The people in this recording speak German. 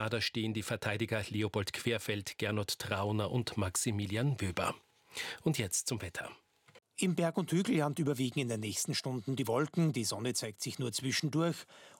Da stehen die Verteidiger Leopold Querfeld, Gernot Trauner und Maximilian Wöber. Und jetzt zum Wetter. Im Berg- und Hügelland überwiegen in den nächsten Stunden die Wolken, die Sonne zeigt sich nur zwischendurch